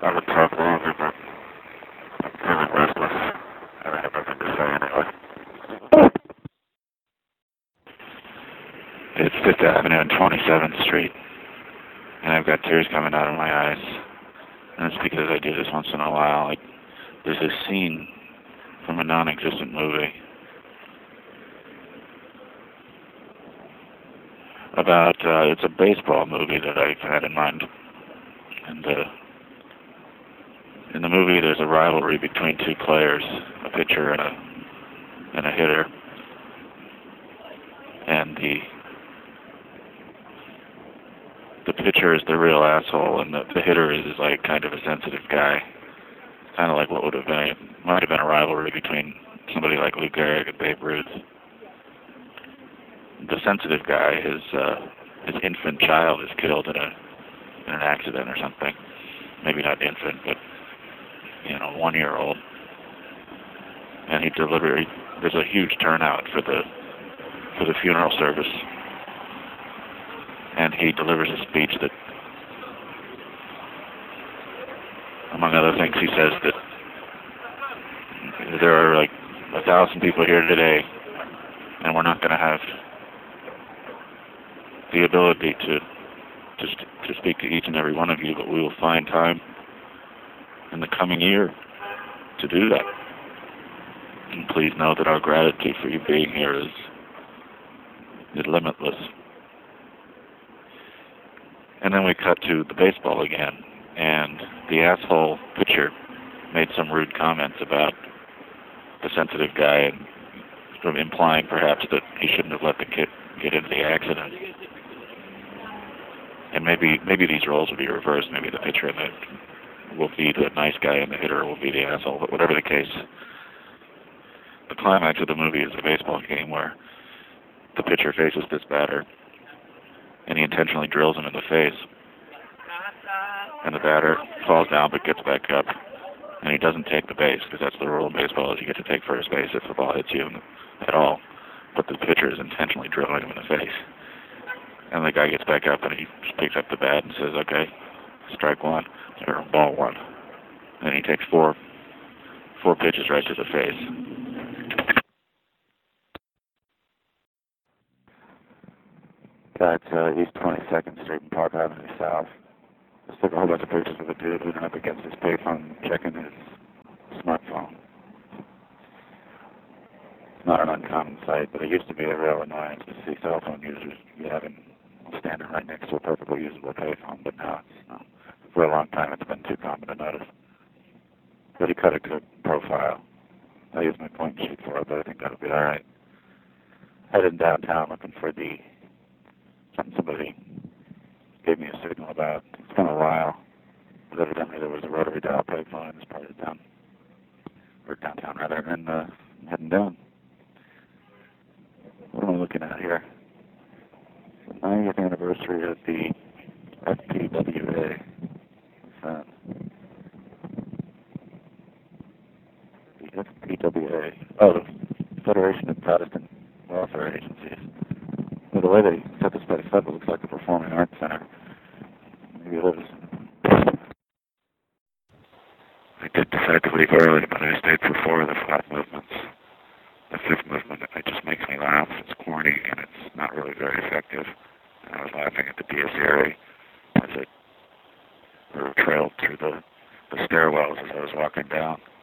I would talk longer, but I'm feeling restless. I don't have nothing to say anyway. It's 5th Avenue and 27th Street, and I've got tears coming out of my eyes. And it's because I do this once in a while. Like, there's this scene from a non-existent movie about, it's a baseball movie that I've had in mind. And in the movie there's a rivalry between two players, a pitcher and a hitter. And the pitcher is the real asshole, and the hitter is like kind of a sensitive guy. Kind of like what might have been a rivalry between somebody like Lou Gehrig and Babe Ruth. The sensitive guy, his infant child is killed in an accident or something. Maybe not infant, but 1-year-old. And there's a huge turnout for the funeral service. And he delivers a speech that, among other things, he says that there are like 1,000 people here today, and we're not going to have the ability to speak to each and every one of you, but we will find time in the coming year to do that. And please know that our gratitude for you being here is limitless. And then we cut to the baseball again, and the asshole pitcher made some rude comments about the sensitive guy, and sort of implying perhaps that he shouldn't have let the kid get into the accident. And maybe these roles will be reversed. Maybe the pitcher will be the nice guy and the hitter will be the asshole. But whatever the case, the climax of the movie is a baseball game where the pitcher faces this batter, and he intentionally drills him in the face. And the batter falls down but gets back up, and he doesn't take the base, because that's the rule of baseball, is you get to take first base if the ball hits you at all. But the pitcher is intentionally drilling him in the face. And the guy gets back up, and he just picks up the bat and says, okay, strike one, or ball one. And he takes four pitches right to the face. That's East 22nd Street and Park Avenue South. Just took a whole bunch of pictures of a dude leaning up against his payphone, checking his smartphone. It's not an uncommon sight, but it used to be a real annoyance to see cell phone users standing right next to a perfectly usable payphone, but now for a long time it's been too common to notice. But he cut a good profile. I used my point sheet for it, but I think that'll be alright. Headed downtown looking for something somebody gave me a signal about. It's been a while, but evidently there was a rotary dial payphone in this part of town, or downtown rather, and I'm heading down. What am I looking at here? The 90th anniversary of the FPWA. What's that? The FPWA. Oh, the Federation of Protestant Welfare Agencies. Well, the way they set this place up, it looks like a performing arts center. Maybe it is. I did decide to leave early, but I stayed for 4 of the 5 movements. The 5th movement, it just makes me laugh. It's corny, and it's not really very effective. And I was laughing at the Dies Irae as it trailed through the stairwells as I was walking down.